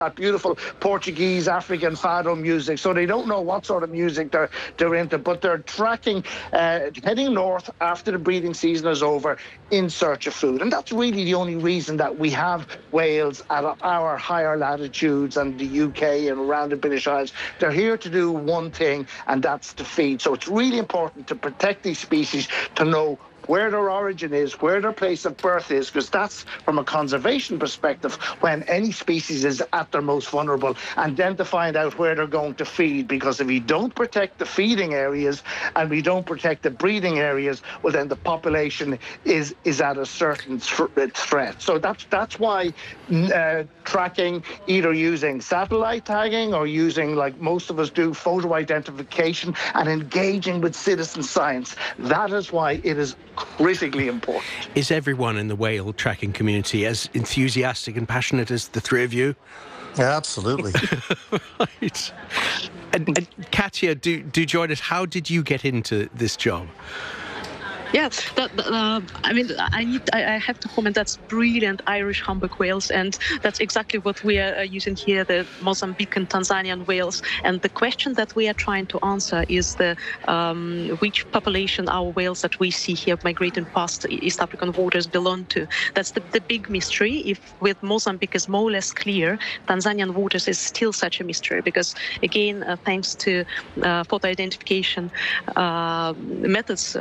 that beautiful Portuguese, African fado music, so they don't know what sort of music they're into, but they're tracking, heading north after the breeding season is over in search of food. And that's really the only reason that we have whales at our higher latitudes and the UK and around the British Isles. They're here to do one thing, and that's to feed. So it's really important to protect these species, to know where their origin is, where their place of birth is, because that's, from a conservation perspective, when any species is at their most vulnerable, and then to find out where they're going to feed, because if we don't protect the feeding areas and we don't protect the breeding areas, well, then the population is at a certain threat. So that's why tracking, either using satellite tagging or using, like most of us do, photo identification and engaging with citizen science, that is why it is critically important. Is everyone in the whale tracking community as enthusiastic and passionate as the three of you? Yeah, absolutely. Right. And Katja, do join us. How did you get into this job? Yeah, I mean, I have to comment. That's brilliant Irish humpback whales, and that's exactly what we are using here, the Mozambique and Tanzanian whales. And the question that we are trying to answer is the which population our whales that we see here migrating past East African waters belong to. That's the big mystery. If with Mozambique is more or less clear, Tanzanian waters is still such a mystery, because again, thanks to photo identification methods,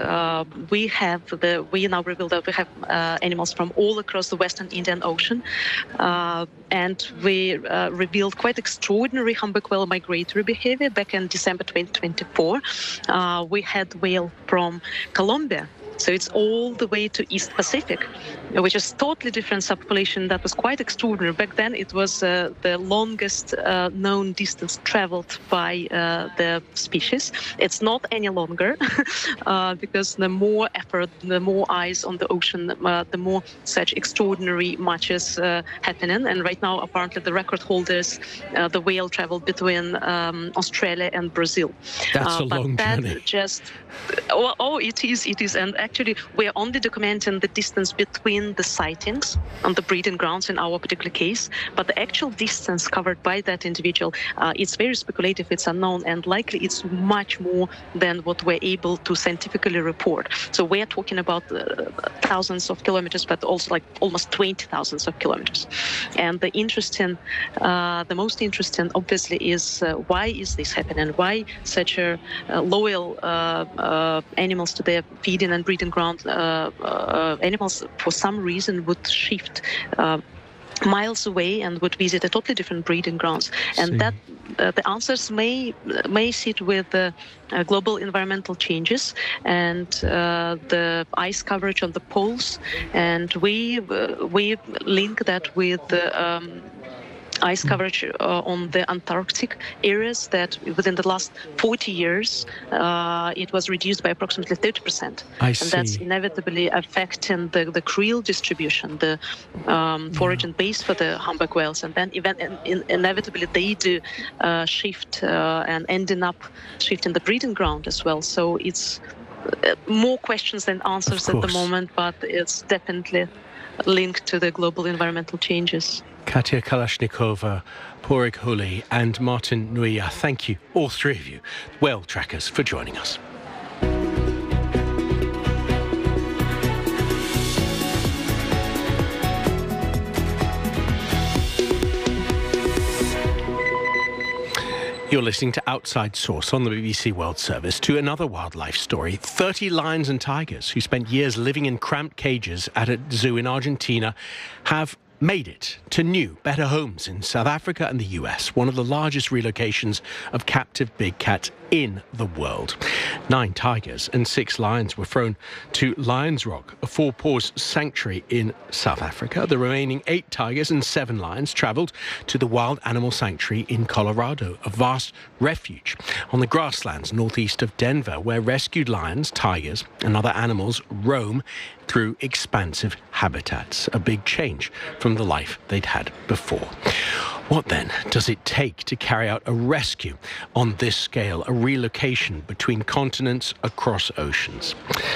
we now reveal that we have animals from all across the Western Indian Ocean, and we revealed quite extraordinary humpback whale migratory behavior back in December 2024. We had whale from Colombia. So it's all the way to East Pacific, which is totally different subpopulation that was quite extraordinary. Back then, it was the longest known distance traveled by the species. It's not any longer, because the more effort, the more eyes on the ocean, the more such extraordinary matches happening. And right now, apparently, the record holders, the whale traveled between Australia and Brazil. That's a long journey. It is. And actually, we're only documenting the distance between the sightings on the breeding grounds in our particular case, but the actual distance covered by that individual, it's very speculative, it's unknown, and likely it's much more than what we're able to scientifically report. So we're talking about thousands of kilometers, but also like almost 20,000 of kilometers. And the most interesting, obviously, is why is this happening? Why such a loyal animals to their feeding and breeding ground animals for some reason would shift miles away and would visit a totally different breeding grounds. And that the answers may sit with global environmental changes and the ice coverage on the poles, and we link that with ice coverage on the Antarctic areas, that within the last 40 years, it was reduced by approximately 30%. And that's inevitably affecting the creel distribution, the foraging base for the humpback whales. And then inevitably they do shift and ending up shifting the breeding ground as well. So it's more questions than answers at the moment, but it's definitely linked to the global environmental changes. Katja Kalashnikova, Padraig Hooley and Martin Nuia, thank you, all three of you, whale trackers, for joining us. You're listening to Outside Source on the BBC World Service. To another wildlife story, 30 lions and tigers who spent years living in cramped cages at a zoo in Argentina have made it to new, better homes in South Africa and the US, one of the largest relocations of captive big cats in the world. 9 tigers and 6 lions were thrown to Lions Rock, a 4-paws sanctuary in South Africa. The remaining 8 tigers and 7 lions travelled to the Wild Animal Sanctuary in Colorado, a vast refuge on the grasslands northeast of Denver, where rescued lions, tigers and other animals roam through expansive habitats, a big change from the life they'd had before. What then does it take to carry out a rescue on this scale, a relocation between continents across oceans?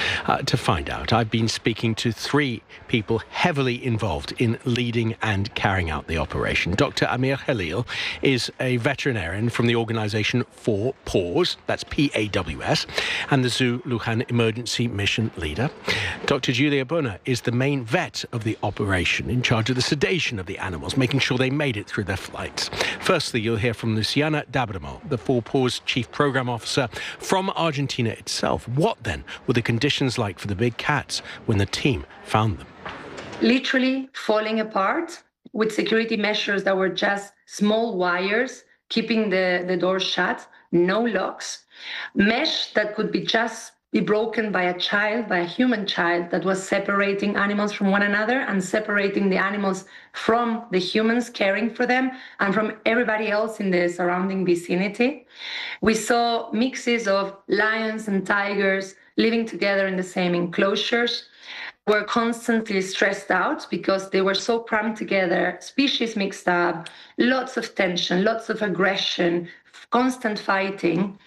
To find out, I've been speaking to three people heavily involved in leading and carrying out the operation. Dr. Amir Khalil is a veterinarian from the organisation 4PAWS, that's P-A-W-S, and the Zoo Lujan Emergency Mission leader. Dr. Julia Bona is the main vet of the operation, in charge of the sedation of the animals, making sure they made it through their flights. Firstly, you'll hear from Luciana D'Abramo, the 4PAWS Chief Programme Officer from Argentina itself. What then were the conditions like for the big cats when the team found them? Literally falling apart with security measures that were just small wires, keeping the door shut, no locks, mesh that could be broken by a child, by a human child, that was separating animals from one another and separating the animals from the humans caring for them and from everybody else in the surrounding vicinity. We saw mixes of lions and tigers living together in the same enclosures, were constantly stressed out because they were so crammed together, species mixed up, lots of tension, lots of aggression, constant fighting,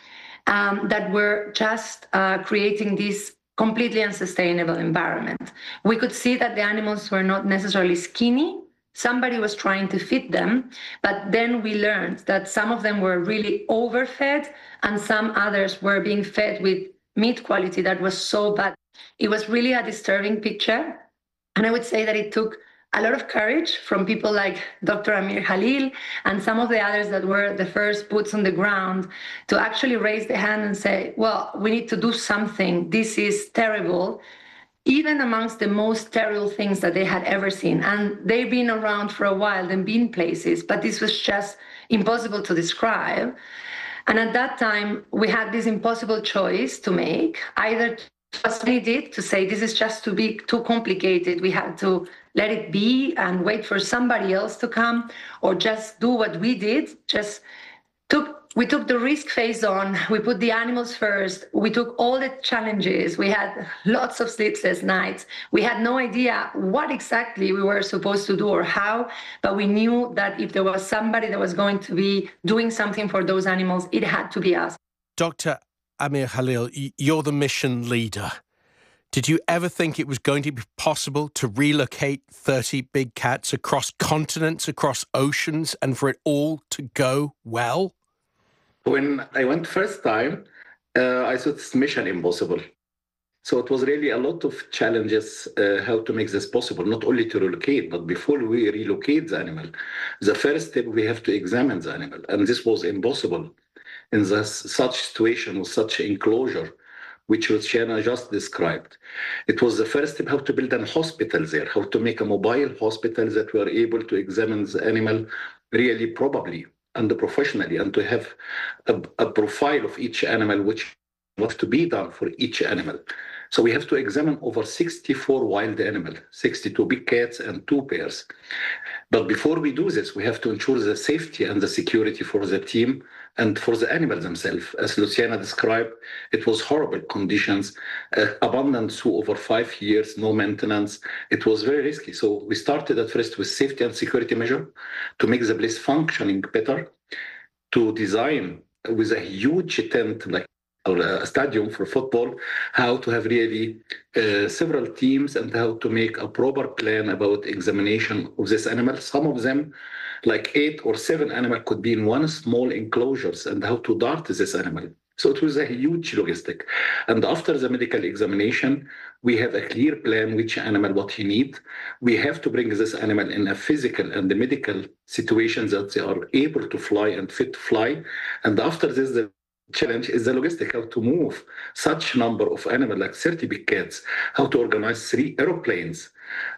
that were just creating this completely unsustainable environment. We could see that the animals were not necessarily skinny. Somebody was trying to feed them, but then we learned that some of them were really overfed and some others were being fed with meat quality that was so bad. It was really a disturbing picture. And I would say that it took a lot of courage from people like Dr. Amir Khalil and some of the others that were the first boots on the ground to actually raise their hand and say, well, we need to do something. This is terrible, even amongst the most terrible things that they had ever seen. And they've been around for a while and been places, but this was just impossible to describe. And at that time, we had this impossible choice to make, either what we did to say this is just too complicated. We had to let it be and wait for somebody else to come, or just do what we did. We took the risk phase on. We put the animals first. We took all the challenges. We had lots of sleepless nights. We had no idea what exactly we were supposed to do or how, but we knew that if there was somebody that was going to be doing something for those animals, it had to be us. Dr. Amir Khalil, you're the mission leader. Did you ever think it was going to be possible to relocate 30 big cats across continents, across oceans, and for it all to go well? When I went first time, I thought it's mission impossible. So it was really a lot of challenges how to make this possible, not only to relocate, but before we relocate the animal, the first step we have to examine the animal. And this was impossible in such situation with such enclosure, which Luciana just described. It was the first step how to build a hospital there, how to make a mobile hospital that we are able to examine the animal really probably and professionally, and to have a profile of each animal, which was to be done for each animal. So we have to examine over 64 wild animals, 62 big cats and 2 pairs. But before we do this, we have to ensure the safety and the security for the team and for the animals themselves. As Luciana described, it was horrible conditions, abandoned zoo over 5 years, no maintenance. It was very risky. So we started at first with safety and security measure to make the place functioning better, to design with a huge tent, like a stadium for football, how to have really several teams and how to make a proper plan about examination of this animal. Some of them, like 8 or 7 animals, could be in one small enclosures, and how to dart this animal. So it was a huge logistic. And after the medical examination, we have a clear plan which animal, what he need. We have to bring this animal in a physical and the medical situation that they are able to fly and fit to fly. And after this, the challenge is the logistic, how to move such number of animals, like 30 big cats, how to organize 3 airplanes,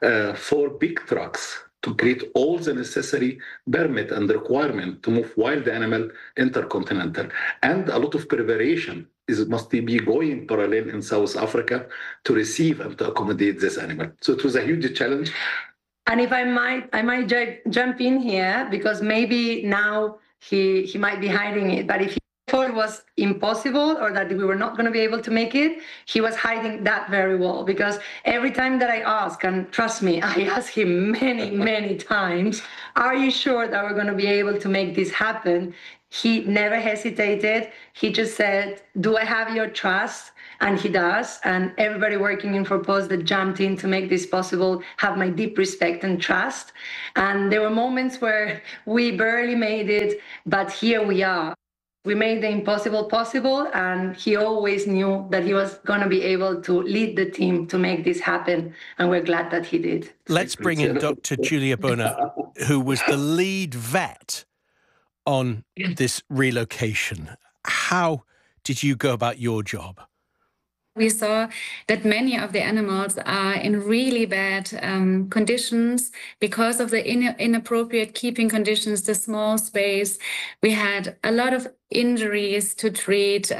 4 big trucks, to create all the necessary permit and requirement to move wild animal intercontinental. And a lot of preparation must be going parallel in South Africa to receive and to accommodate this animal. So it was a huge challenge. And if I might jump in here, because maybe now he might be hiding it, but if thought was impossible or that we were not going to be able to make it, he was hiding that very well. Because every time that I ask, and trust me, I asked him many, many times, are you sure that we're going to be able to make this happen? He never hesitated. He just said, do I have your trust? And he does. And everybody working in Forpost that jumped in to make this possible have my deep respect and trust. And there were moments where we barely made it, but here we are. We made the impossible possible, and he always knew that he was going to be able to lead the team to make this happen, and we're glad that he did. Let's bring in Dr. Giulia Bona, who was the lead vet on this relocation. How did you go about your job? We saw that many of the animals are in really bad conditions because of the inappropriate keeping conditions, the small space. We had a lot of injuries to treat,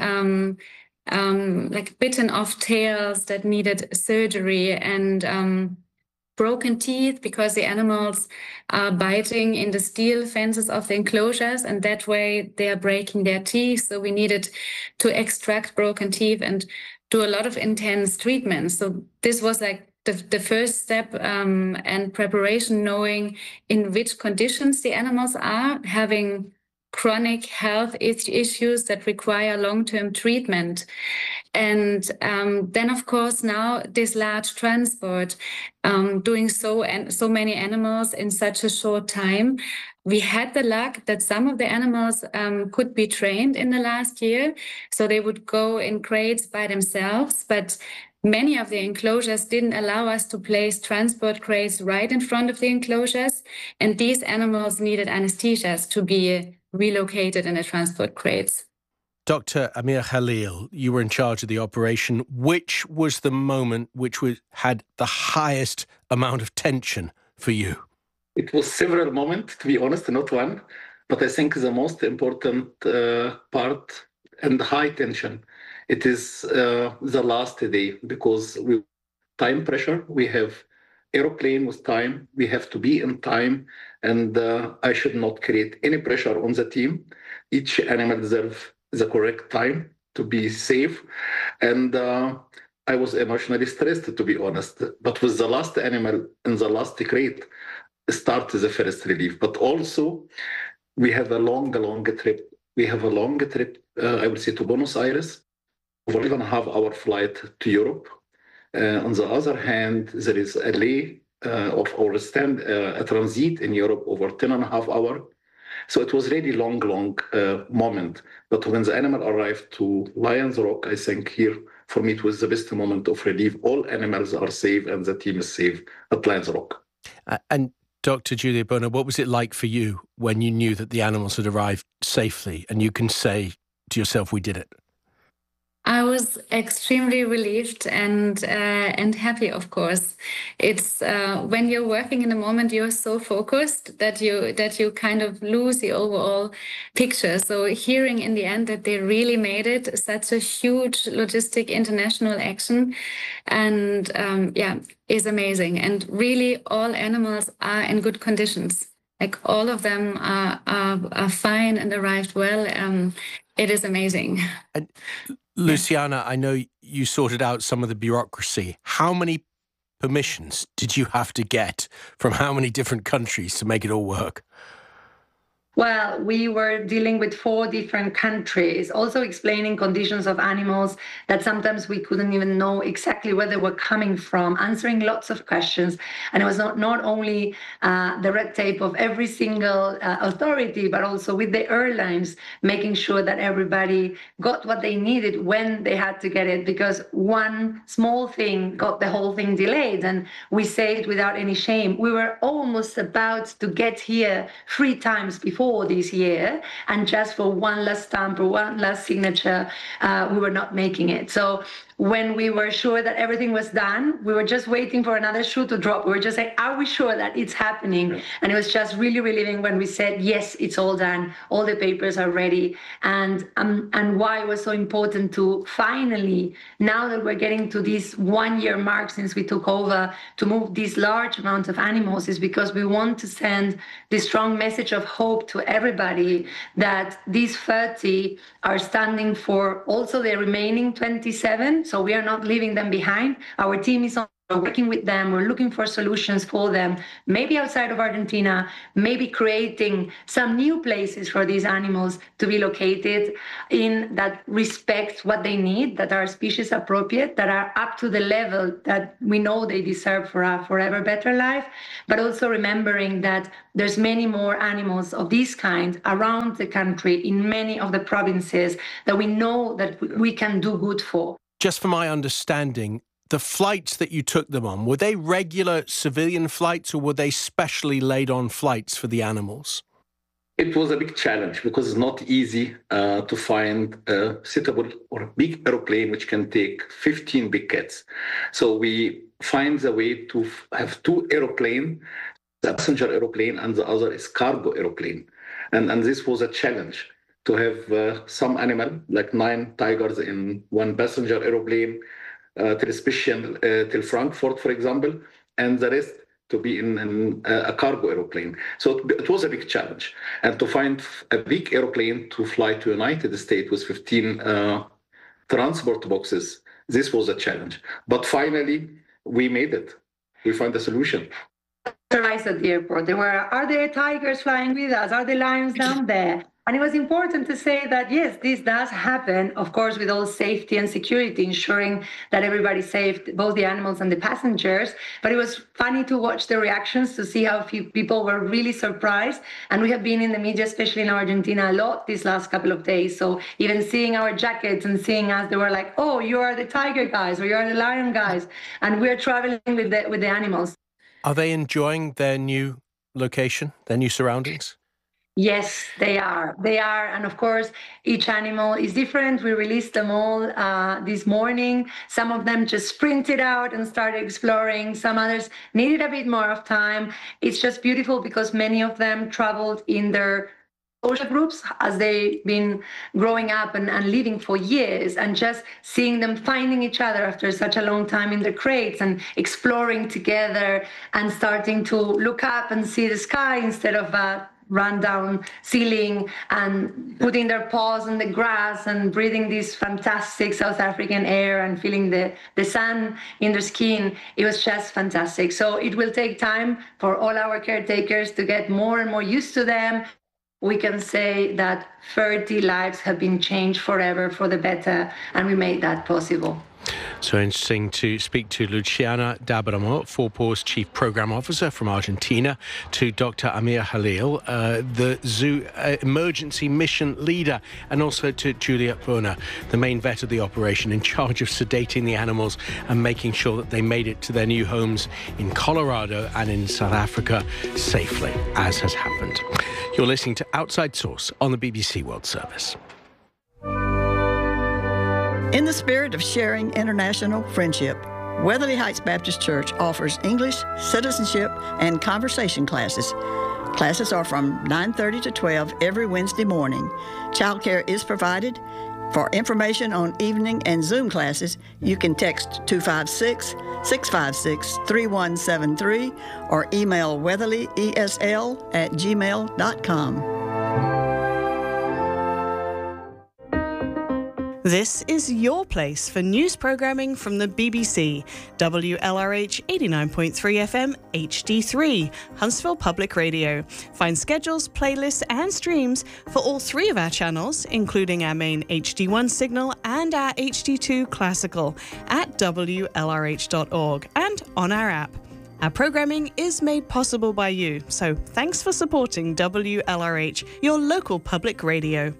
like bitten off tails that needed surgery, and broken teeth because the animals are biting in the steel fences of the enclosures, and that way they are breaking their teeth. So we needed to extract broken teeth and do a lot of intense treatments. So this was like the first step and preparation, knowing in which conditions the animals are, having chronic health issues that require long-term treatment. And then, of course, now this large transport, doing so many animals in such a short time. We had the luck that some of the animals could be trained in the last year, so they would go in crates by themselves, but many of the enclosures didn't allow us to place transport crates right in front of the enclosures, and these animals needed anesthesias to be relocated in the transport crates. Dr. Amir Khalil, you were in charge of the operation. Which was the moment which had the highest amount of tension for you? It was several moments, to be honest, not one. But I think the most important part and high tension, it is the last day, because we time pressure, we have aeroplane with time, we have to be in time, and I should not create any pressure on the team. Each animal deserves the correct time to be safe. And I was emotionally stressed, to be honest. But with the last animal in the last crate, start the first relief. But also, we have a long trip. We have a long trip, I would say, to Buenos Aires, over 11.5-hour flight to Europe. On the other hand, there is a delay a transit in Europe over 10.5 hours. So it was really long moment. But when the animal arrived to Lions Rock, I think here, for me, it was the best moment of relief. All animals are safe and the team is safe at Lions Rock. And Dr. Giulia Bona, what was it like for you when you knew that the animals had arrived safely and you can say to yourself, we did it? I was extremely relieved and happy, of course. It's when you're working in the moment, you're so focused that you kind of lose the overall picture. So hearing in the end that they really made it, such a huge logistic international action, and is amazing. And really, all animals are in good conditions. Like all of them are fine and arrived well. It is amazing. And Luciana, I know you sorted out some of the bureaucracy. How many permissions did you have to get from how many different countries to make it all work? Well, we were dealing with 4 different countries, also explaining conditions of animals that sometimes we couldn't even know exactly where they were coming from, answering lots of questions. And it was not only the red tape of every single authority, but also with the airlines, making sure that everybody got what they needed when they had to get it, because one small thing got the whole thing delayed. And we say it without any shame. We were almost about to get here 3 times before this year, and just for one last stamp or one last signature, we were not making it. So when we were sure that everything was done, we were just waiting for another shoe to drop. We were just like, are we sure that it's happening? And it was just really relieving when we said, yes, it's all done. All the papers are ready. And why it was so important to finally, now that we're getting to this 1 year mark since we took over, to move this large amount of animals is because we want to send this strong message of hope to everybody that these 30 are standing for also the remaining 27. So we are not leaving them behind. Our team is working with them. We're looking for solutions for them, maybe outside of Argentina, maybe creating some new places for these animals to be located in that respect what they need, that are species appropriate, that are up to the level that we know they deserve for a forever better life, but also remembering that there's many more animals of this kind around the country in many of the provinces that we know that we can do good for. Just for my understanding, the flights that you took them on, were they regular civilian flights or were they specially laid on flights for the animals? It was a big challenge because it's not easy to find a suitable or a big aeroplane which can take 15 big cats. So we find a way to have two aeroplanes, the passenger aeroplane and the other is cargo aeroplane. And this was a challenge to have some animal, like 9 tigers in one passenger aeroplane, till Frankfurt, for example, and the rest to be in a cargo aeroplane. So it was a big challenge. And to find a big aeroplane to fly to United States with 15 transport boxes, this was a challenge. But finally, we made it. We found a solution. At the airport, are there tigers flying with us? Are the lions down there? And it was important to say that, yes, this does happen, of course, with all safety and security, ensuring that everybody's safe, both the animals and the passengers. But it was funny to watch the reactions, to see how few people were really surprised. And we have been in the media, especially in Argentina, a lot these last couple of days. So even seeing our jackets and seeing us, they were like, oh, you are the tiger guys, or you are the lion guys. And we're traveling with the animals. Are they enjoying their new location, their new surroundings? Yes, they are. They are. And of course, each animal is different. We released them all this morning. Some of them just sprinted out and started exploring. Some others needed a bit more of time. It's just beautiful because many of them traveled in their social groups as they've been growing up and living for years, and just seeing them finding each other after such a long time in their crates and exploring together and starting to look up and see the sky instead of run-down ceiling, and putting their paws on the grass and breathing this fantastic South African air and feeling the sun in their skin. It was just fantastic. So it will take time for all our caretakers to get more and more used to them. We can say that 30 lives have been changed forever for the better, and we made that possible. So interesting to speak to Luciana d'Abramo, FORPAW's Chief Programme Officer from Argentina, to Dr. Amir Khalil, the zoo emergency mission leader, and also to Julia Bona, the main vet of the operation, in charge of sedating the animals and making sure that they made it to their new homes in Colorado and in South Africa safely, as has happened. You're listening to Outside Source on the BBC World Service. In the spirit of sharing international friendship, Weatherly Heights Baptist Church offers English, citizenship, and conversation classes. Classes are from 9:30 to 12 every Wednesday morning. Childcare is provided. For information on evening and Zoom classes, you can text 256-656-3173 or email weatherlyesl@gmail.com. This is your place for news programming from the BBC, WLRH 89.3 FM HD3, Huntsville Public Radio. Find schedules, playlists and streams for all 3 of our channels, including our main HD1 signal and our HD2 classical, at WLRH.org and on our app. Our programming is made possible by you, so thanks for supporting WLRH, your local public radio.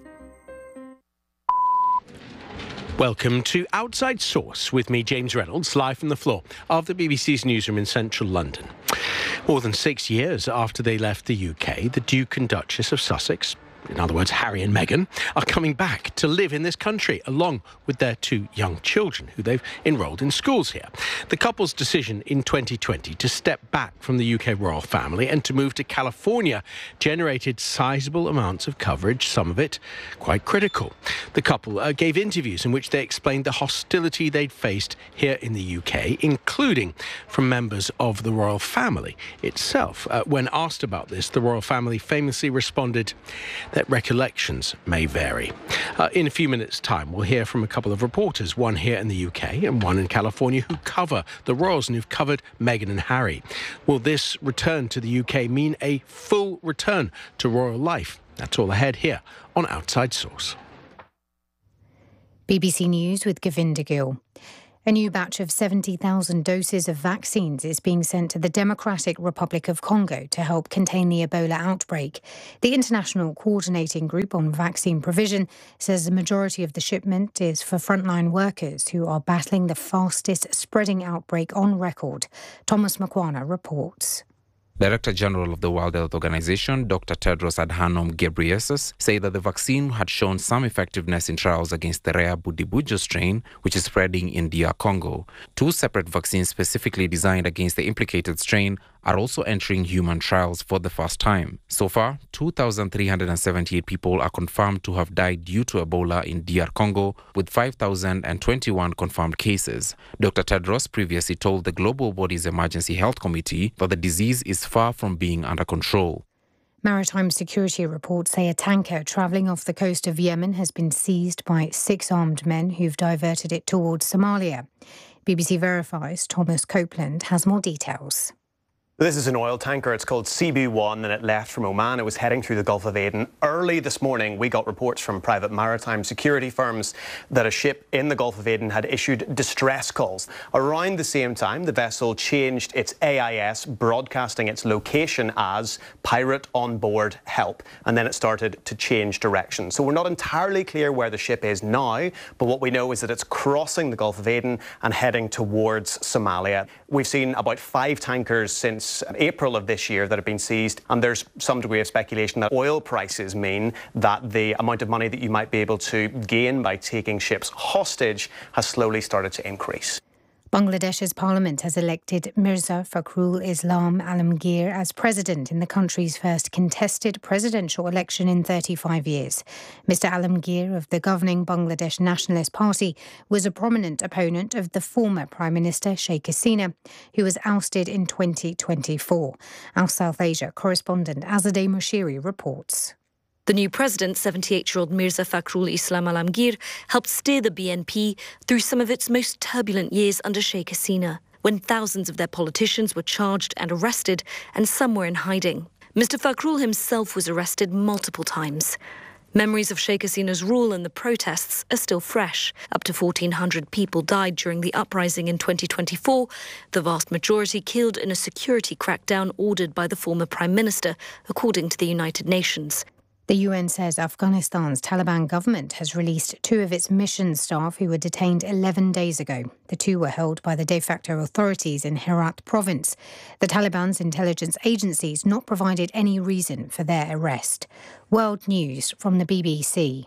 Welcome to Outside Source with me, James Reynolds, live from the floor of the BBC's newsroom in central London. More than 6 years after they left the UK, the Duke and Duchess of Sussex in other words, Harry and Meghan, are coming back to live in this country, along with their 2 young children, who they've enrolled in schools here. The couple's decision in 2020 to step back from the UK royal family and to move to California generated sizable amounts of coverage, some of it quite critical. The couple gave interviews in which they explained the hostility they'd faced here in the UK, including from members of the royal family itself. When asked about this, the royal family famously responded that recollections may vary. In a few minutes' time, we'll hear from a couple of reporters, one here in the UK and one in California, who cover the royals and who've covered Meghan and Harry. Will this return to the UK mean a full return to royal life? That's all ahead here on Outside Source. BBC News with Govinda Gill. A new batch of 70,000 doses of vaccines is being sent to the Democratic Republic of Congo to help contain the Ebola outbreak. The International Coordinating Group on Vaccine Provision says the majority of the shipment is for frontline workers who are battling the fastest spreading outbreak on record. Thomas Makwana reports. Director General of the World Health Organization, Dr. Tedros Adhanom Ghebreyesus, said that the vaccine had shown some effectiveness in trials against the rare Budibujo strain, which is spreading in DR Congo. 2 separate vaccines specifically designed against the implicated strain are also entering human trials for the first time. So far, 2,378 people are confirmed to have died due to Ebola in DR Congo, with 5,021 confirmed cases. Dr. Tedros previously told the global body's Emergency Health Committee that the disease is far from being under control. Maritime security reports say a tanker travelling off the coast of Yemen has been seized by 6 armed men who've diverted it towards Somalia. BBC Verify's Thomas Copeland has more details. This is an oil tanker. It's called Cebu-1 and it left from Oman. It was heading through the Gulf of Aden. Early this morning, we got reports from private maritime security firms that a ship in the Gulf of Aden had issued distress calls. Around the same time, the vessel changed its AIS, broadcasting its location as Pirate on Board Help. And then it started to change direction. So we're not entirely clear where the ship is now, but what we know is that it's crossing the Gulf of Aden and heading towards Somalia. We've seen about 5 tankers since April of this year that have been seized, and there's some degree of speculation that oil prices mean that the amount of money that you might be able to gain by taking ships hostage has slowly started to increase. Bangladesh's parliament has elected Mirza Fakhrul Islam Alamgir as president in the country's first contested presidential election in 35 years. Mr. Alamgir of the governing Bangladesh Nationalist Party was a prominent opponent of the former Prime Minister Sheikh Hasina, who was ousted in 2024. Our South Asia correspondent Azadeh Moshiri reports. The new president, 78-year-old Mirza Fakhrul Islam Alamgir, helped steer the BNP through some of its most turbulent years under Sheikh Hasina, when thousands of their politicians were charged and arrested, and some were in hiding. Mr. Fakhrul himself was arrested multiple times. Memories of Sheikh Hasina's rule and the protests are still fresh. Up to 1,400 people died during the uprising in 2024, the vast majority killed in a security crackdown ordered by the former Prime Minister, according to the United Nations. The UN says Afghanistan's Taliban government has released 2 of its mission staff who were detained 11 days ago. The 2 were held by the de facto authorities in Herat province. The Taliban's intelligence agencies not provided any reason for their arrest. World News from the BBC.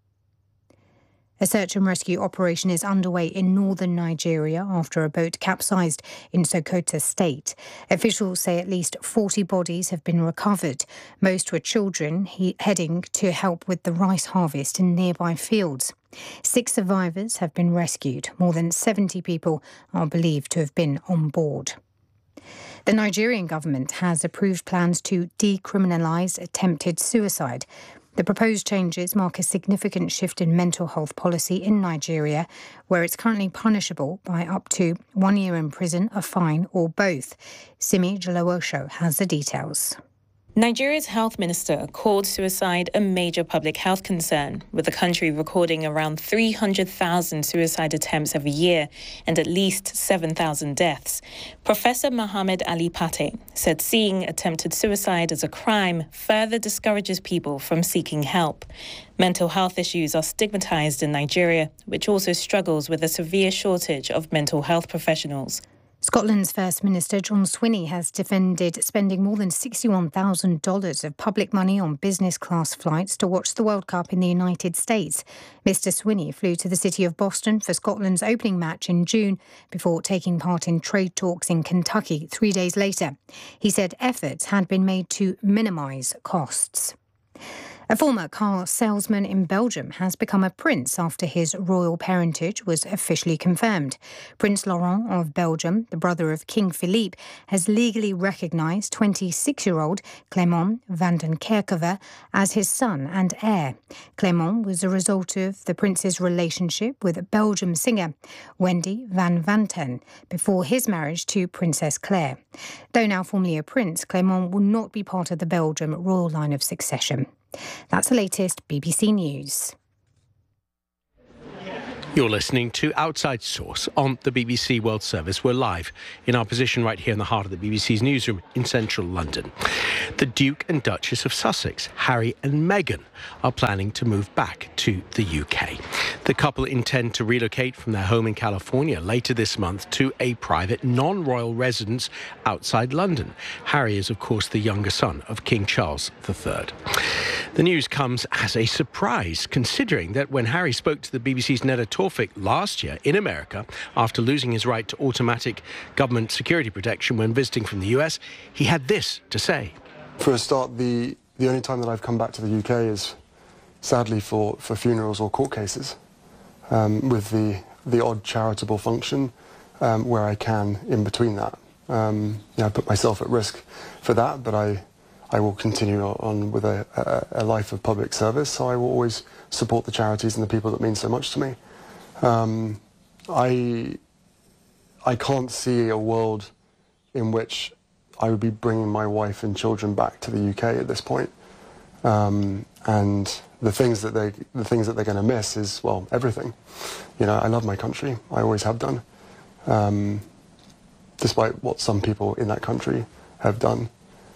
A search and rescue operation is underway in northern Nigeria after a boat capsized in Sokoto state. Officials say at least 40 bodies have been recovered. Most were children heading to help with the rice harvest in nearby fields. 6 survivors have been rescued. More than 70 people are believed to have been on board. The Nigerian government has approved plans to decriminalise attempted suicide. The proposed changes mark a significant shift in mental health policy in Nigeria, where it's currently punishable by up to 1 year in prison, a fine, or both. Simi Jalawosho has the details. Nigeria's health minister called suicide a major public health concern, with the country recording around 300,000 suicide attempts every year and at least 7,000 deaths. Professor Mohammed Ali Pate said seeing attempted suicide as a crime further discourages people from seeking help. Mental health issues are stigmatized in Nigeria, which also struggles with a severe shortage of mental health professionals. Scotland's First Minister John Swinney has defended spending more than $61,000 of public money on business class flights to watch the World Cup in the United States. Mr Swinney flew to the city of Boston for Scotland's opening match in June before taking part in trade talks in Kentucky 3 days later. He said efforts had been made to minimise costs. A former car salesman in Belgium has become a prince after his royal parentage was officially confirmed. Prince Laurent of Belgium, the brother of King Philippe, has legally recognised 26-year-old Clément van den Kerkhove as his son and heir. Clément was a result of the prince's relationship with Belgian singer Wendy van Vanten before his marriage to Princess Claire. Though now formally a prince, Clément will not be part of the Belgian royal line of succession. That's the latest BBC News. You're listening to Outside Source on the BBC World Service. We're live in our position right here in the heart of the BBC's newsroom in central London. The Duke and Duchess of Sussex, Harry and Meghan, are planning to move back to the UK. The couple intend to relocate from their home in California later this month to a private, non-royal residence outside London. Harry is, of course, the younger son of King Charles III. The news comes as a surprise, considering that when Harry spoke to the BBC's Neda Tawfik last year in America, after losing his right to automatic government security protection when visiting from the US, he had this to say. For a start, the only time that I've come back to the UK is sadly for funerals or court cases, with the odd charitable function where I can in between that. I put myself at risk for that, but I will continue on with a life of public service, so I will always support the charities and the people that mean so much to me. I can't see a world in which I would be bringing my wife and children back to the UK at this point. And the things that they're going to miss is, well, everything. You know, I love my country. I always have done, despite what some people in that country have done.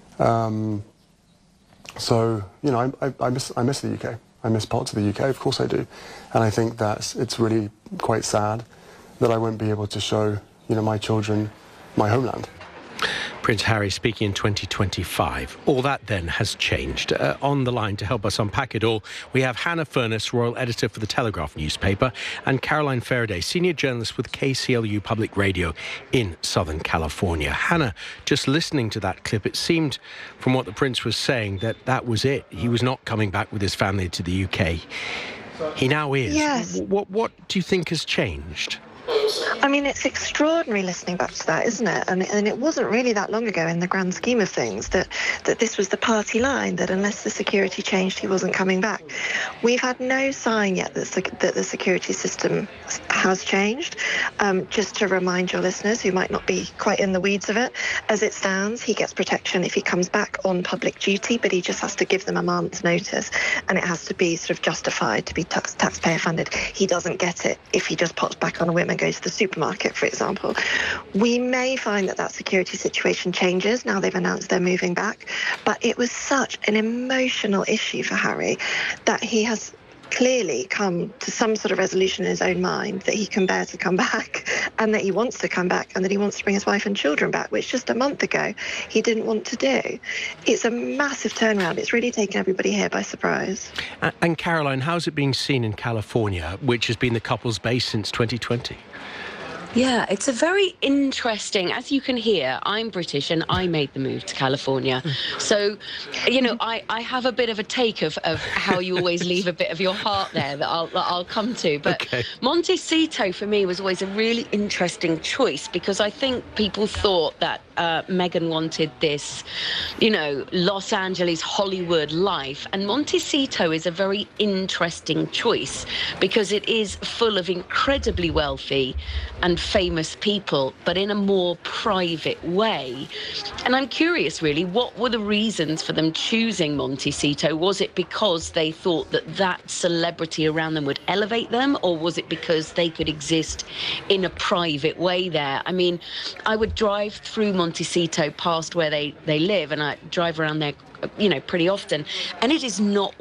So, you know, I miss the UK. I miss parts of the UK, of course I do. And I think that it's really quite sad that I won't be able to show, you know, my children my homeland. Prince Harry speaking in 2025. All that then has changed. On the line to help us unpack it all, we have Hannah Furness, royal editor for the Telegraph newspaper, and Caroline Faraday, senior journalist with KCLU Public Radio in Southern California. Hannah, just listening to that clip, it seemed from what the Prince was saying that was it. He was not coming back with his family to the UK. He now is. Yes. What do you think has changed? I mean, it's extraordinary listening back to that, isn't it? And it wasn't really that long ago in the grand scheme of things that this was the party line, that unless the security changed, he wasn't coming back. We've had no sign yet that the security system has changed. Just to remind your listeners who might not be quite in the weeds of it, as it stands, he gets protection if he comes back on public duty, but he just has to give them a month's notice, and it has to be sort of justified to be taxpayer funded. He doesn't get it if he just pops back on a whim and goes to the supermarket, for example. We may find that security situation changes now they've announced they're moving back, but it was such an emotional issue for Harry that he has clearly come to some sort of resolution in his own mind that he can bear to come back, and that he wants to come back, and that he wants to bring his wife and children back, which just a month ago he didn't want to do. It's a massive turnaround. It's really taken everybody here by surprise. And Caroline, how's it being seen in California, which has been the couple's base since 2020? Yeah, it's a very interesting, as you can hear, I'm British and I made the move to California. So, you know, I have a bit of a take of how you always leave a bit of your heart there that I'll come to. But okay. Montecito for me was always a really interesting choice, because I think people thought that Meghan wanted this, you know, Los Angeles, Hollywood life. And Montecito is a very interesting choice because it is full of incredibly wealthy and famous people, but in a more private way. And I'm curious, really, what were the reasons for them choosing Montecito? Was it because they thought that celebrity around them would elevate them, or was it because they could exist in a private way there? I mean, I would drive through Montecito past where they live, and I drive around there, you know, pretty often, and it is not what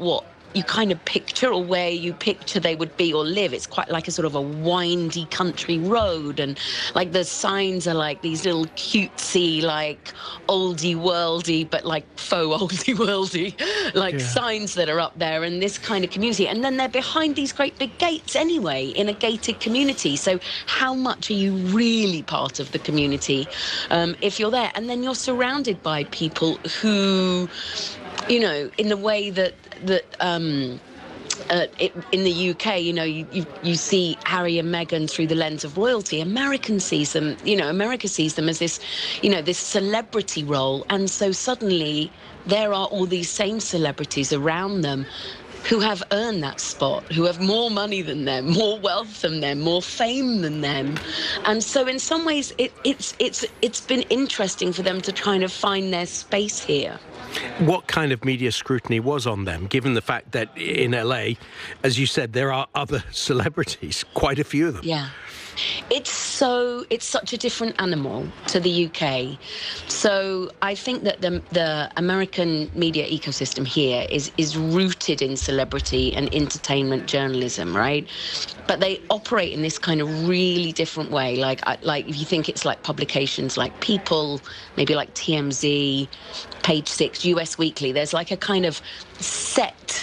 you kind of picture, or where you picture they would be or live. It's quite like a sort of a windy country road, and like the signs are like these little cutesy, like oldie worldy, but like faux oldie worldy, like signs that are up there in this kind of community. And then they're behind these great big gates anyway, in a gated community. So how much are you really part of the community if you're there? And then you're surrounded by people who, you know, in the way that in the UK, you know, you see Harry and Meghan through the lens of royalty. America sees them as this, you know, this celebrity role. And so suddenly there are all these same celebrities around them who have earned that spot, who have more money than them, more wealth than them, more fame than them. And so in some ways it's been interesting for them to kind of find their space here. What kind of media scrutiny was on them, given the fact that in LA, as you said, there are other celebrities, quite a few of them? Yeah. It's such a different animal to the UK. So I think that the American media ecosystem here is rooted in celebrity and entertainment journalism, right? But they operate in this kind of really different way. Like if you think it's like publications like People, maybe like TMZ, Page Six, US Weekly, there's like a kind of set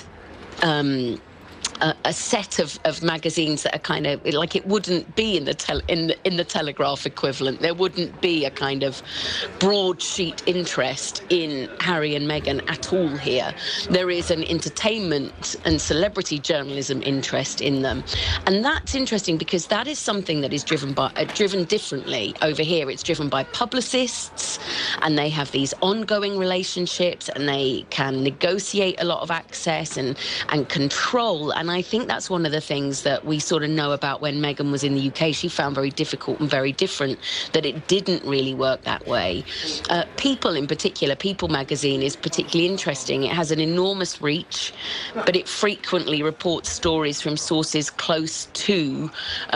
a set of magazines that are kind of like, it wouldn't be in the Telegraph equivalent. There wouldn't be a kind of broadsheet interest in Harry and Meghan at all here. There is an entertainment and celebrity journalism interest in them, and that's interesting because that is something that is driven differently over here. It's driven by publicists, and they have these ongoing relationships, and they can negotiate a lot of access and control. And I think that's one of the things that we sort of know about when Meghan was in the UK. She found very difficult and very different that it didn't really work that way. People in particular, People magazine is particularly interesting. It has an enormous reach, but it frequently reports stories from sources close to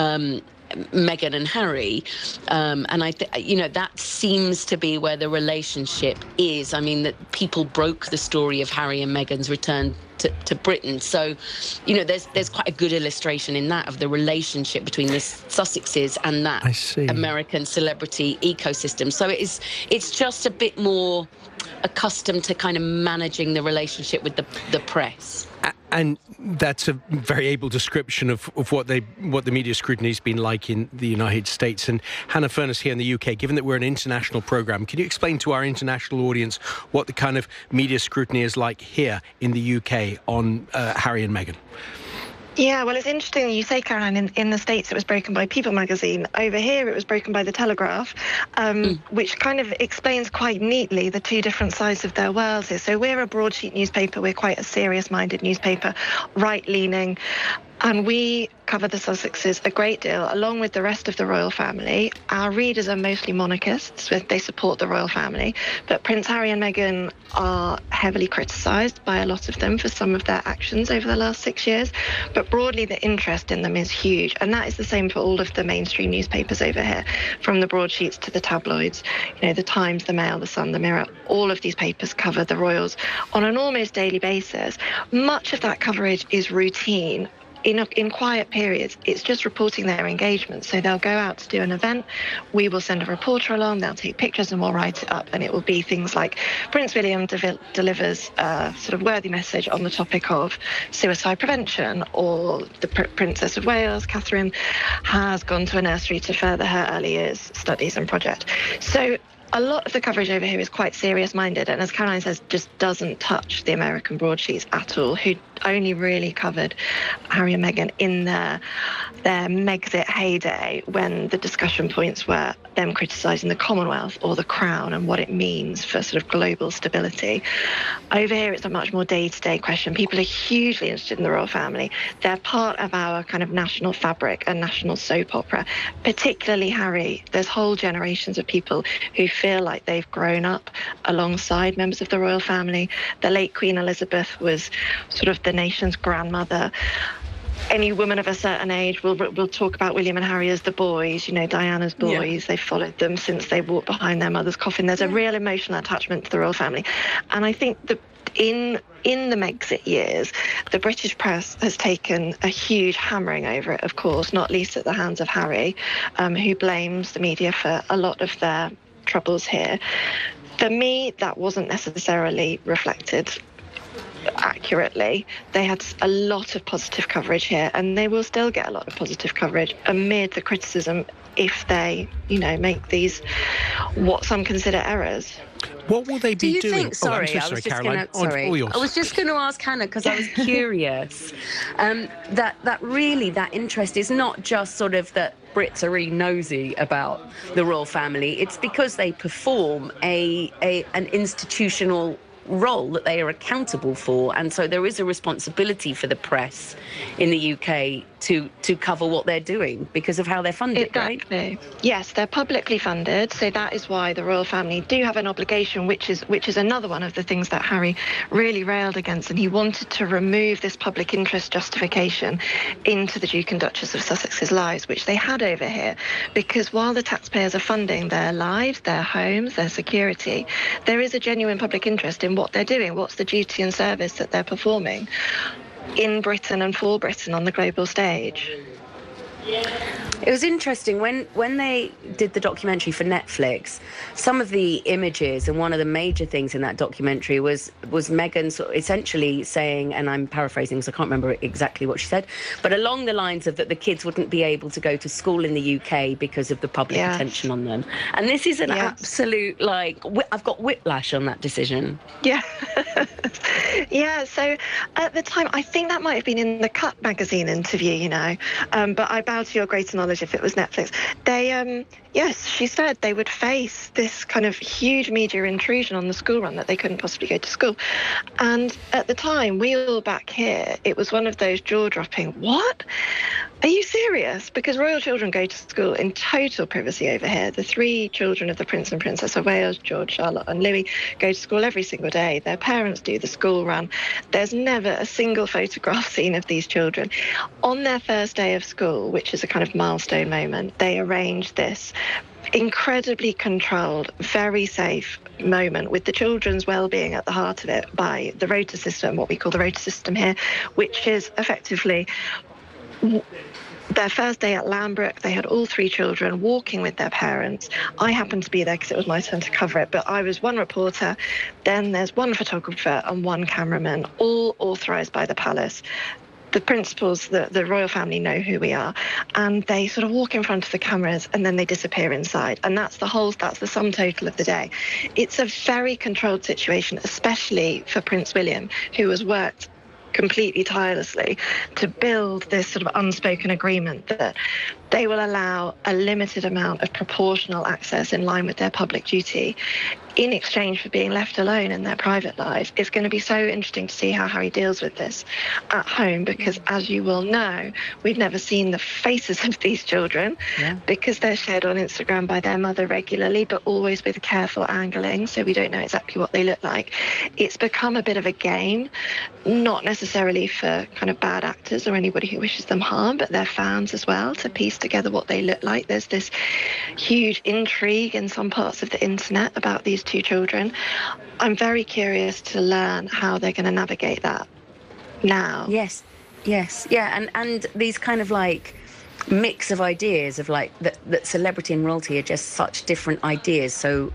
Meghan and Harry, and that seems to be where the relationship is. I mean, that People broke the story of Harry and Meghan's return to Britain, so there's quite a good illustration in that of the relationship between the Sussexes and that American celebrity ecosystem. So it's just a bit more accustomed to kind of managing the relationship with the press. And that's a very able description of what the media scrutiny has been like in the United States. And Hannah Furness here in the UK, given that we're an international programme, can you explain to our international audience what the kind of media scrutiny is like here in the UK on Harry and Meghan? Yeah, well, it's interesting you say, Caroline, in the States it was broken by People magazine. Over here it was broken by the Telegraph, which kind of explains quite neatly the two different sides of their worlds here. So we're a broadsheet newspaper, we're quite a serious-minded newspaper, right-leaning, and we cover the Sussexes a great deal, along with the rest of the royal family. Our readers are mostly monarchists, they support the royal family, but Prince Harry and Meghan are heavily criticised by a lot of them for some of their actions over the last 6 years. But broadly, the interest in them is huge, and that is the same for all of the mainstream newspapers over here, from the broadsheets to the tabloids. The Times, the Mail, the Sun, the Mirror, all of these papers cover the royals on an almost daily basis. Much of that coverage is routine. In quiet periods, it's just reporting their engagement. So they'll go out to do an event, we will send a reporter along, they'll take pictures and we'll write it up. And it will be things like Prince William delivers a sort of worthy message on the topic of suicide prevention, or the Princess of Wales, Catherine, has gone to a nursery to further her early years studies and project. So a lot of the coverage over here is quite serious-minded, and as Caroline says, just doesn't touch the American broadsheets at all, who only really covered Harry and Meghan in their Megxit heyday, when the discussion points were them criticising the Commonwealth or the Crown and what it means for sort of global stability. Over here, it's a much more day-to-day question. People are hugely interested in the royal family. They're part of our kind of national fabric and national soap opera, particularly Harry. There's whole generations of people who feel like they've grown up alongside members of the royal family. The late Queen Elizabeth was sort of the nation's grandmother. Any woman of a certain age will talk about William and Harry as the boys, Diana's boys. Yeah. They've followed them since they walked behind their mother's coffin. There's a real emotional attachment to the royal family. And I think in the Megxit years, the British press has taken a huge hammering over it, of course, not least at the hands of Harry, who blames the media for a lot of their troubles here. For me, that wasn't necessarily reflected accurately. They had a lot of positive coverage here, and they will still get a lot of positive coverage amid the criticism if they, make these, what some consider errors. What will they be doing? Think, sorry, I was just going to ask Hannah, because I was curious, that interest is not just sort of that Brits are really nosy about the royal family. It's because they perform an institutional role that they are accountable for, and so there is a responsibility for the press in the UK to cover what they're doing because of how they're funded. Exactly. Right? Yes, they're publicly funded, so that is why the royal family do have an obligation, which is another one of the things that Harry really railed against, and he wanted to remove this public interest justification into the Duke and Duchess of Sussex's lives, which they had over here, because while the taxpayers are funding their lives, their homes, their security, there is a genuine public interest in what they're doing, what's the duty and service that they're performing in Britain and for Britain on the global stage. It was interesting when they did the documentary for Netflix. Some of the images, and one of the major things in that documentary was Meghan essentially saying, and I'm paraphrasing because I can't remember exactly what she said, but along the lines of that the kids wouldn't be able to go to school in the UK because of the public attention on them. And this is an absolute, I've got whiplash on that decision. Yeah. Yeah, so at the time, I think that might have been in the Cut magazine interview, but I bow to your greater knowledge if it was Netflix. They, yes, she said they would face this kind of huge media intrusion on the school run that they couldn't possibly go to school. And at the time, we all back here, it was one of those jaw-dropping, what? Are you serious? Because royal children go to school in total privacy over here. The 3 children of the Prince and Princess of Wales, George, Charlotte and Louis, go to school every single day. Their parents do the school run. There's never a single photograph seen of these children. On their first day of school, which is a kind of milestone moment, they arrange this incredibly controlled, very safe moment with the children's well-being at the heart of it by the rota system, what we call the rota system here, which is effectively their first day at Lambrook. They had all 3 children walking with their parents. I happened to be there because it was my turn to cover it, but I was one reporter, then there's 1 photographer and 1 cameraman, all authorised by the palace. The principals, the royal family know who we are, and they sort of walk in front of the cameras and then they disappear inside. And that's the sum total of the day. It's a very controlled situation, especially for Prince William, who has worked completely tirelessly to build this sort of unspoken agreement that they will allow a limited amount of proportional access in line with their public duty in exchange for being left alone in their private life. It's going to be so interesting to see how Harry deals with this at home, because as you will know, we've never seen the faces of these children because they're shared on Instagram by their mother regularly, but always with careful angling, so we don't know exactly what they look like. It's become a bit of a game, not necessarily for kind of bad actors or anybody who wishes them harm, but their fans as well, to piece together what they look like. There's this huge intrigue in some parts of the internet about these 2 children. I'm very curious to learn how they're going to navigate that now. Yes, yeah, and these kind of mix of ideas of that celebrity and royalty are just such different ideas. So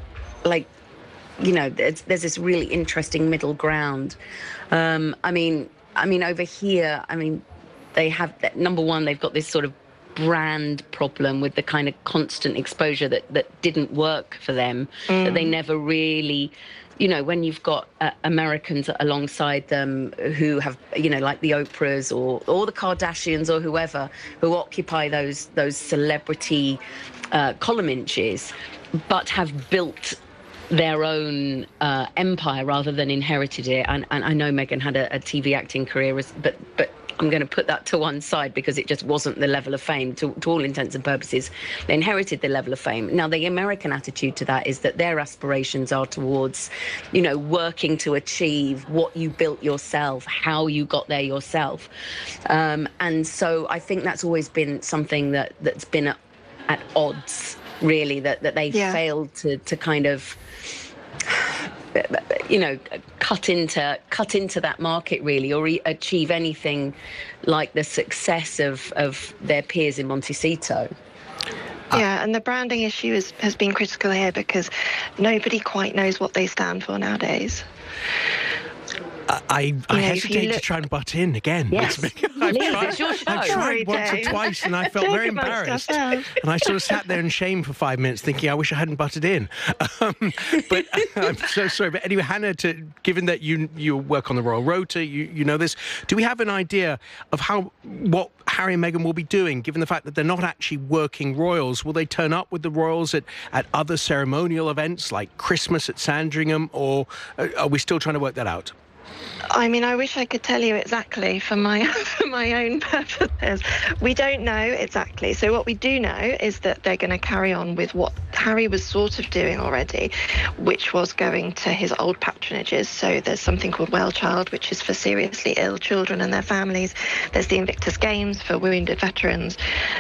there's this really interesting middle ground. I mean over here, they have number one, they've got this sort of brand problem with the kind of constant exposure that didn't work for them, that they never really, when you've got Americans alongside them who have, like the Oprahs or the Kardashians or whoever, who occupy those celebrity column inches, but have built their own empire rather than inherited it. And I know Meghan had a TV acting career, but I'm going to put that to one side because it just wasn't the level of fame to all intents and purposes. They inherited the level of fame. Now, the American attitude to that is that their aspirations are towards, working to achieve what you built yourself, how you got there yourself. And so I think that's always been something that's been at odds, really, that they failed to kind of cut into that market really, or achieve anything like the success of their peers in Montecito. Yeah, and the branding issue has been critical here because nobody quite knows what they stand for nowadays. I hesitate to try and butt in again. Yes, I've tried once or twice and I felt very embarrassed. And I sort of sat there in shame for 5 minutes thinking I wish I hadn't butted in. But I'm so sorry. But anyway, Hannah, given that you work on the Royal Rota, you know this, do we have an idea of what Harry and Meghan will be doing, given the fact that they're not actually working royals? Will they turn up with the royals at other ceremonial events like Christmas at Sandringham, or are we still trying to work that out? I mean, I wish I could tell you exactly for my own purposes. We don't know exactly. So what we do know is that they're going to carry on with what Harry was sort of doing already, which was going to his old patronages. So there's something called Wellchild, which is for seriously ill children and their families. There's the Invictus Games for wounded veterans.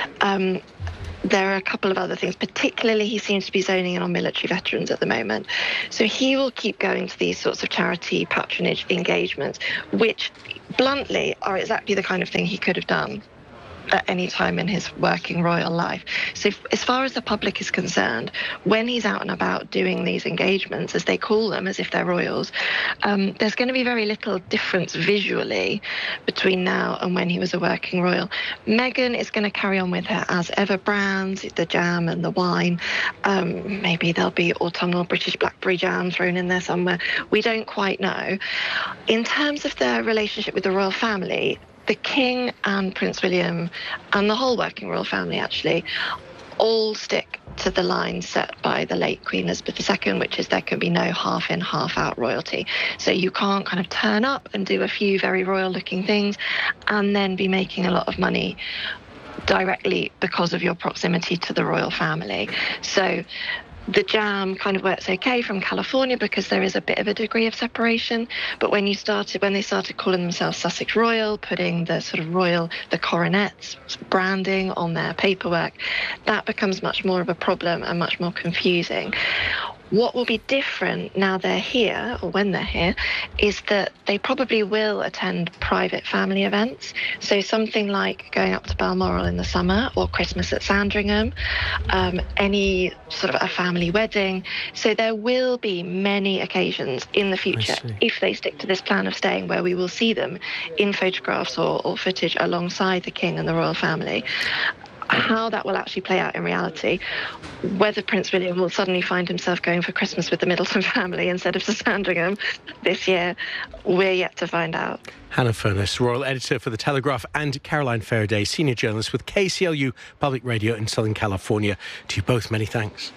There are a couple of other things. Particularly, he seems to be zoning in on military veterans at the moment. So he will keep going to these sorts of charity patronage engagements, which, bluntly, are exactly the kind of thing he could have done at any time in his working royal life. So as far as the public is concerned, when he's out and about doing these engagements, as they call them, as if they're royals, there's going to be very little difference visually between now and when he was a working royal. Meghan is going to carry on with her as ever brands, the jam and the wine. Maybe there'll be autumnal British blackberry jam thrown in there somewhere. We don't quite know. In terms of their relationship with the royal family, the King and Prince William and the whole working royal family actually all stick to the line set by the late Queen Elizabeth II, which is there can be no half-in, half-out royalty. So you can't kind of turn up and do a few very royal-looking things and then be making a lot of money directly because of your proximity to the royal family. So the jam kind of works okay from California because there is a bit of a degree of separation. But when they started calling themselves Sussex Royal, putting the sort of the coronets branding on their paperwork, that becomes much more of a problem and much more confusing. What will be different now they're here, or when they're here, is that they probably will attend private family events. So something like going up to Balmoral in the summer, or Christmas at Sandringham, any sort of a family wedding. So there will be many occasions in the future, if they stick to this plan of staying, where we will see them in photographs or footage alongside the King and the royal family. How that will actually play out in reality, whether Prince William will suddenly find himself going for Christmas with the Middleton family instead of to Sandringham this year, we're yet to find out. Hannah Furness, Royal Editor for The Telegraph, and Caroline Faraday, Senior Journalist with KCLU Public Radio in Southern California. To you both, many thanks.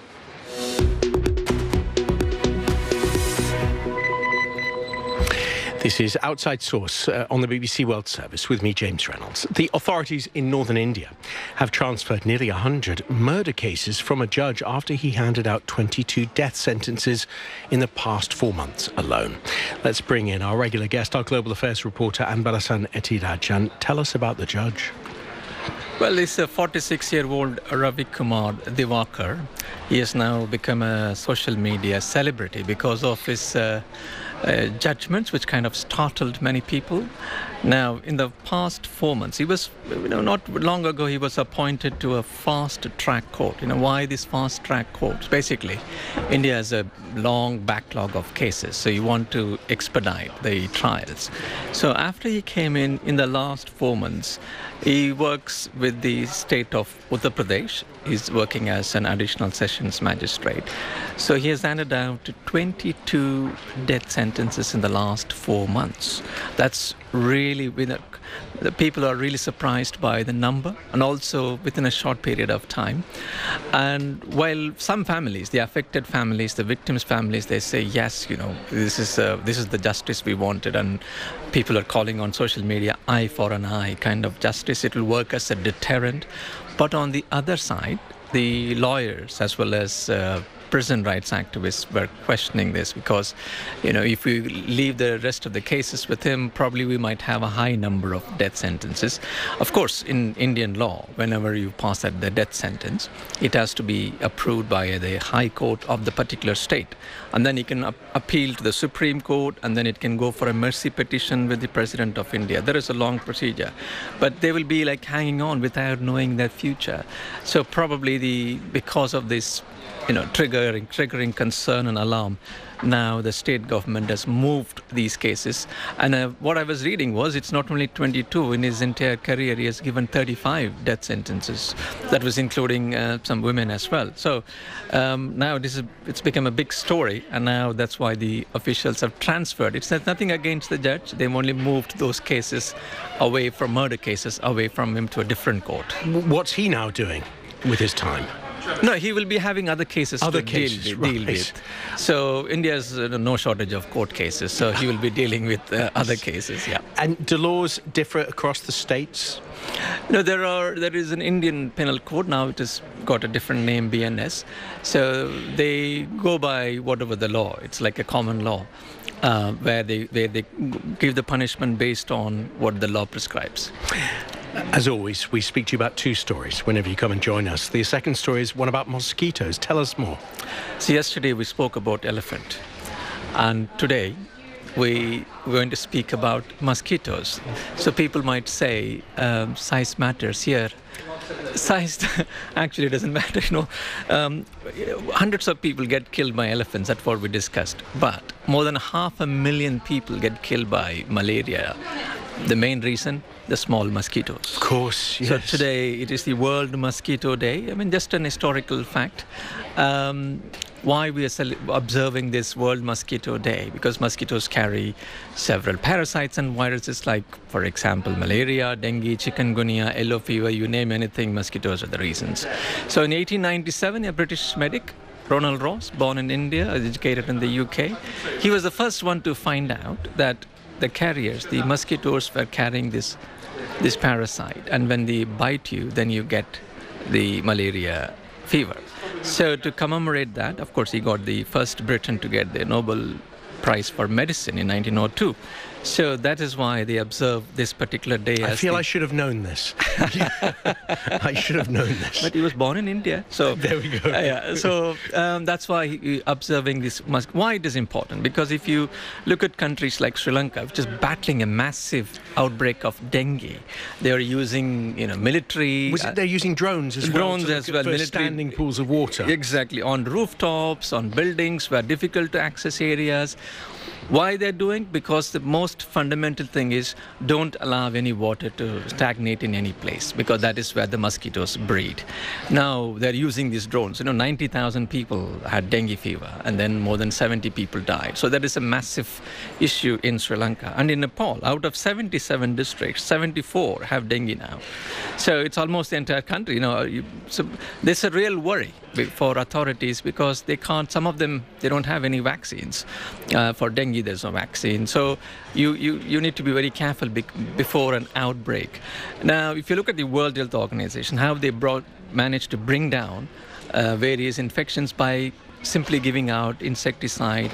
This is Outside Source on the BBC World Service with me, James Reynolds. The authorities in northern India have transferred nearly 100 murder cases from a judge after he handed out 22 death sentences in the past 4 months alone. Let's bring in our regular guest, our global affairs reporter, Anbarasan Ethirajan. Tell us about the judge. Well, it's a 46-year-old Ravi Kumar Divakar. He has now become a social media celebrity because of his judgments, which kind of startled many people. Now, in the past 4 months, he was, not long ago, he was appointed to a fast-track court. Why these fast-track courts? Basically, India has a long backlog of cases, so you want to expedite the trials. So after he came in the last 4 months, he works with the state of Uttar Pradesh. He's working as an additional sessions magistrate. So he has handed out 22 death sentences in the last 4 months. That's really, the people are really surprised by the number, and also within a short period of time. And while some families, the affected families, the victims' families, they say, yes, this is the justice we wanted, and people are calling on social media, eye for an eye kind of justice. It will work as a deterrent. But on the other side, the lawyers as well as prison rights activists were questioning this because, if we leave the rest of the cases with him, probably we might have a high number of death sentences. Of course, in Indian law, whenever you pass the death sentence, it has to be approved by the High Court of the particular state. And then you can appeal to the Supreme Court, and then it can go for a mercy petition with the President of India. There is a long procedure. But they will be like hanging on without knowing their future. So probably because of this, triggering concern and alarm, now the state government has moved these cases. And what I was reading was it's not only 22. In his entire career, he has given 35 death sentences. That was including some women as well. So now it's become a big story, and now that's why the officials have transferred. It's nothing against the judge. They've only moved those cases away from murder cases, away from him to a different court. What's he now doing with his time? No, he will be having other cases to deal with. So India has no shortage of court cases, so he will be dealing with other cases, yeah. And do laws differ across the states? No, there is an Indian penal code now. It has got a different name, BNS. So they go by whatever the law. It's like a common law where they give the punishment based on what the law prescribes. As always, we speak to you about two stories whenever you come and join us. The second story is one about mosquitoes. Tell us more. So yesterday we spoke about elephant, and today we're going to speak about mosquitoes. So people might say size matters here. Size actually doesn't matter, hundreds of people get killed by elephants, that's what we discussed. But more than 500,000 people get killed by malaria. The main reason, the small mosquitoes. Of course, yes. So today it is the World Mosquito Day. I mean, just an historical fact. Why we are observing this World Mosquito Day? Because mosquitoes carry several parasites and viruses like, for example, malaria, dengue, chikungunya, yellow fever, you name anything, mosquitoes are the reasons. So in 1897, a British medic, Ronald Ross, born in India, educated in the UK, he was the first one to find out that the carriers, the mosquitoes, were carrying this parasite, and when they bite you, then you get the malaria fever. So to commemorate that, of course, he got the first Briton to get the Nobel Prize for Medicine in 1902. So that is why they observe this particular day. I feel I should have known this. I should have known this. But he was born in India. So there we go. Yeah, so that's why observing this. Why it is important? Because if you look at countries like Sri Lanka, which is battling a massive outbreak of dengue, they are using military. They're using drones as well. Drones as well. Military standing pools of water. Exactly, on rooftops, on buildings where difficult to access areas. Why they're doing? Because the most fundamental thing is don't allow any water to stagnate in any place, because that is where the mosquitoes breed. Now they're using these drones. 90,000 people had dengue fever, and then more than 70 people died. So that is a massive issue in Sri Lanka. And in Nepal, out of 77 districts, 74 have dengue now. So it's almost the entire country. So there's a real worry for authorities because they can't. Some of them, they don't have any vaccines for dengue. There's no vaccine. So you need to be very careful before an outbreak. Now, if you look at the World Health Organization, how they managed to bring down various infections by simply giving out insecticide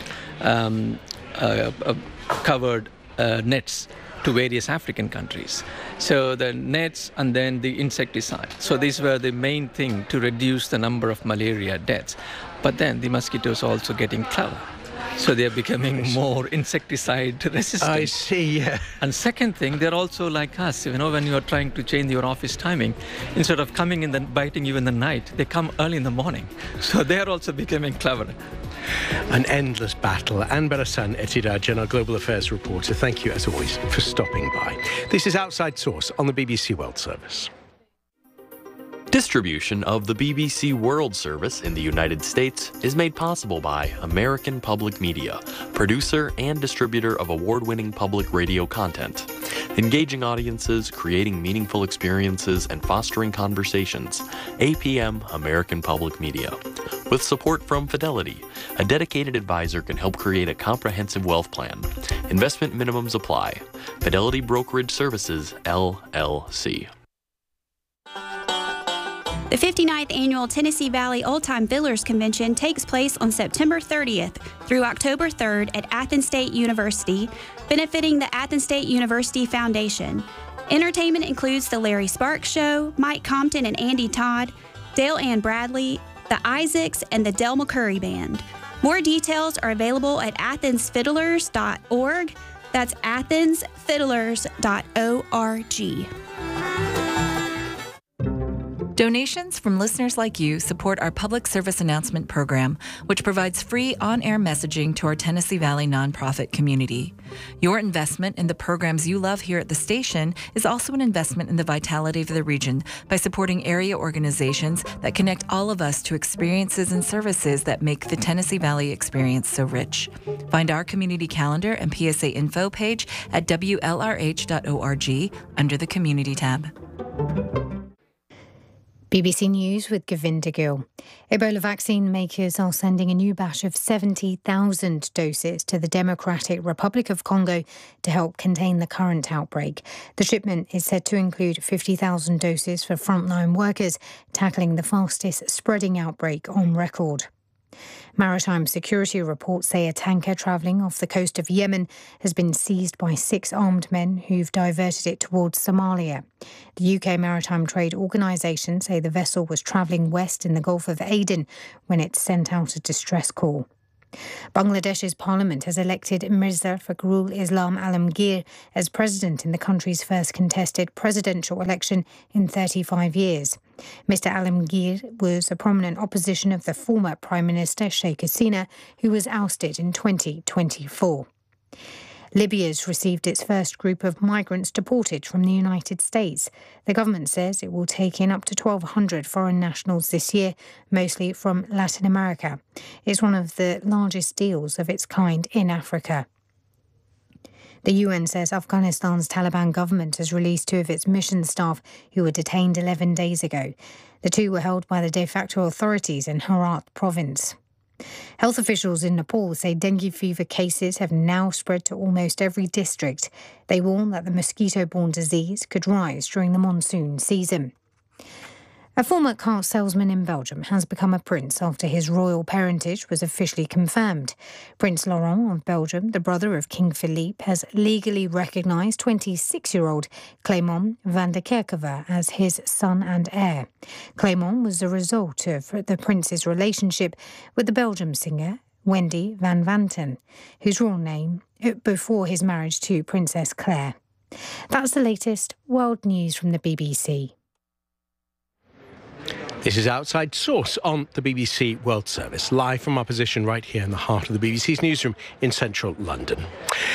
covered nets to various African countries. So the nets and then the insecticide. So these were the main thing to reduce the number of malaria deaths. But then the mosquitoes are also getting clever. So they're becoming more insecticide resistant. I see, yeah. And second thing, they're also like us. When you are trying to change your office timing, instead of coming in and biting you in the night, they come early in the morning. So they're also becoming clever. An endless battle. Anne Barasan Etidaj, our Global Affairs reporter. Thank you, as always, for stopping by. This is Outside Source on the BBC World Service. Distribution of the BBC World Service in the United States is made possible by American Public Media, producer and distributor of award-winning public radio content. Engaging audiences, creating meaningful experiences, and fostering conversations. APM American Public Media. With support from Fidelity, a dedicated advisor can help create a comprehensive wealth plan. Investment minimums apply. Fidelity Brokerage Services, LLC. The 59th Annual Tennessee Valley Old-Time Fiddlers Convention takes place on September 30th through October 3rd at Athens State University, benefiting the Athens State University Foundation. Entertainment includes the Larry Sparks Show, Mike Compton and Andy Todd, Dale Ann Bradley, the Isaacs, and the Del McCurry Band. More details are available at athensfiddlers.org. That's athensfiddlers.org. Donations from listeners like you support our public service announcement program, which provides free on-air messaging to our Tennessee Valley nonprofit community. Your investment in the programs you love here at the station is also an investment in the vitality of the region by supporting area organizations that connect all of us to experiences and services that make the Tennessee Valley experience so rich. Find our community calendar and PSA info page at WLRH.org under the Community tab. BBC News with Govinda Gill. Ebola vaccine makers are sending a new batch of 70,000 doses to the Democratic Republic of Congo to help contain the current outbreak. The shipment is said to include 50,000 doses for frontline workers, tackling the fastest spreading outbreak on record. Maritime security reports say a tanker travelling off the coast of Yemen has been seized by 6 armed men who've diverted it towards Somalia. The UK Maritime Trade Organisation say the vessel was travelling west in the Gulf of Aden when it sent out a distress call. Bangladesh's parliament has elected Mirza Fakhrul Islam Alamgir as president in the country's first contested presidential election in 35 years. Mr. Alamgir was a prominent opposition of the former Prime Minister Sheikh Hasina, who was ousted in 2024. Libya's received its first group of migrants deported from the United States. The government says it will take in up to 1,200 foreign nationals this year, mostly from Latin America. It's one of the largest deals of its kind in Africa. The UN says Afghanistan's Taliban government has released 2 of its mission staff who were detained 11 days ago. The 2 were held by the de facto authorities in Herat province. Health officials in Nepal say dengue fever cases have now spread to almost every district. They warn that the mosquito-borne disease could rise during the monsoon season. A former car salesman in Belgium has become a prince after his royal parentage was officially confirmed. Prince Laurent of Belgium, the brother of King Philippe, has legally recognised 26-year-old Clément van der Kerkhove as his son and heir. Clément was the result of the prince's relationship with the Belgian singer Wendy van Vanten, whose real name before his marriage to Princess Claire. That's the latest world news from the BBC. This is Outside Source on the BBC World Service, live from our position right here in the heart of the BBC's newsroom in central London.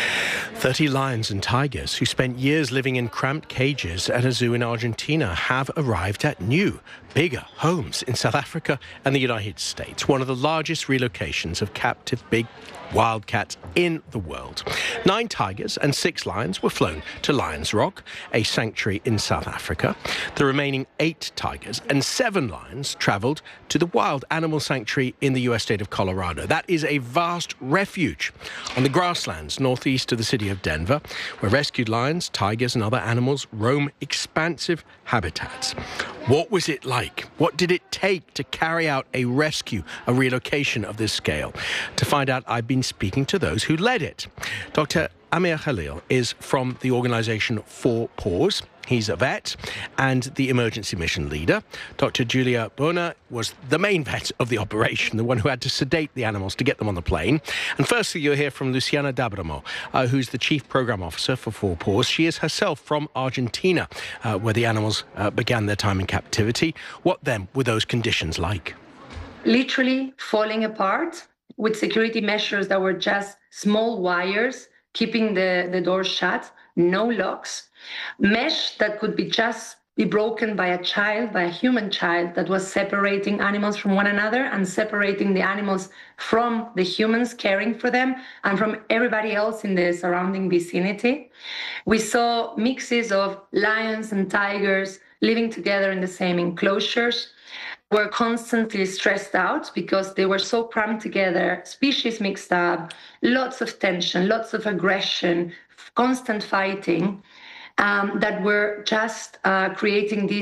30 lions and tigers who spent years living in cramped cages at a zoo in Argentina have arrived at new, bigger homes in South Africa and the United States, one of the largest relocations of captive big wildcats in the world. 9 tigers and 6 lions were flown to Lions Rock, a sanctuary in South Africa. The remaining 8 tigers and 7 lions travelled to the Wild Animal Sanctuary in the US state of Colorado. That is a vast refuge on the grasslands northeast of the city of Denver, where rescued lions, tigers and other animals roam expansive habitats. What was it like? What did it take to carry out a rescue, a relocation of this scale? To find out, I've been speaking to those who led it. Dr. Amir Khalil is from the organisation 4 Paws. He's a vet and the emergency mission leader. Dr. Julia Bona was the main vet of the operation, the one who had to sedate the animals to get them on the plane. And firstly, you'll hear from Luciana D'Abramo, who's the chief program officer for 4 Paws. She is herself from Argentina, where the animals began their time in captivity. What then were those conditions like? Literally falling apart with security measures that were just small wires, keeping the door shut, no locks, mesh that could be broken by a child, by a human child, that was separating animals from one another and separating the animals from the humans caring for them and from everybody else in the surrounding vicinity. We saw mixes of lions and tigers living together in the same enclosures. Were constantly stressed out because they were so crammed together, species mixed up, lots of tension, lots of aggression, constant fighting, that were just creating this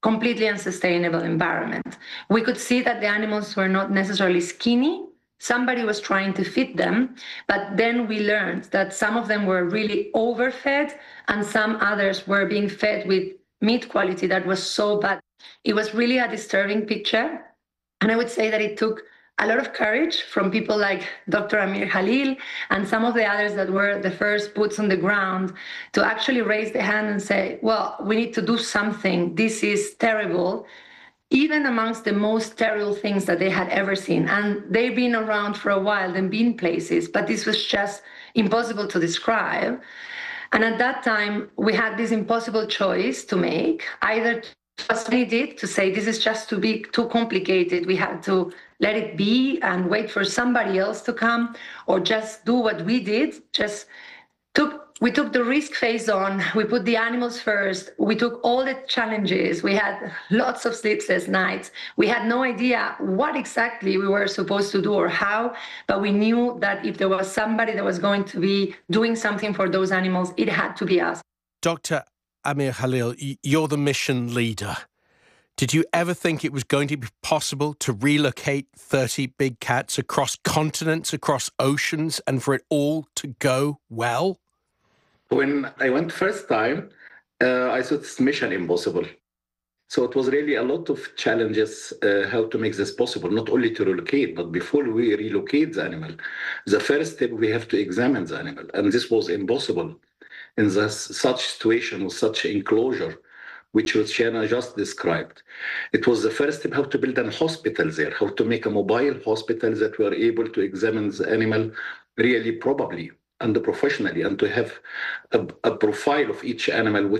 completely unsustainable environment. We could see that the animals were not necessarily skinny. Somebody was trying to feed them, but then we learned that some of them were really overfed and some others were being fed with meat quality that was so bad. It was really a disturbing picture. And I would say that it took a lot of courage from people like Dr. Amir Khalil and some of the others that were the first boots on the ground to actually raise their hand and say, well, we need to do something. This is terrible, even amongst the most terrible things that they had ever seen. And they've been around for a while, they've been places, but this was just impossible to describe. And at that time, we had this impossible choice to make, either as we did, to say this is just too complicated. We had to let it be and wait for somebody else to come, or just do what we did. We took the risk phase on. We put the animals first. We took all the challenges. We had lots of sleepless nights. We had no idea what exactly we were supposed to do or how, but we knew that if there was somebody that was going to be doing something for those animals, it had to be us. Dr. Amir Khalil, you're the mission leader. Did you ever think it was going to be possible to relocate 30 big cats across continents, across oceans, and for it all to go well? When I went first time, I thought it's mission impossible. So it was really a lot of challenges how to make this possible, not only to relocate, but before we relocate the animal, the first step we have to examine the animal. And this was impossible in such situation with such enclosure, which Shanna just described. It was the first step how to build a hospital there, how to make a mobile hospital that we are able to examine the animal really probably and professionally, and to have a profile of each animal,